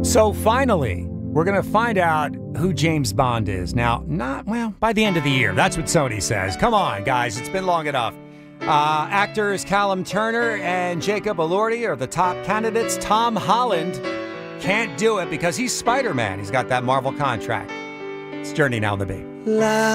So finally, we're going to find out who James Bond is. Now, by the end of the year. That's what Sony says. Come on, guys. It's been long enough. Actors Callum Turner and Jacob Elordi are the top candidates. Tom Holland can't do it because he's Spider-Man. He's got that Marvel contract. It's Journey Now on the Big.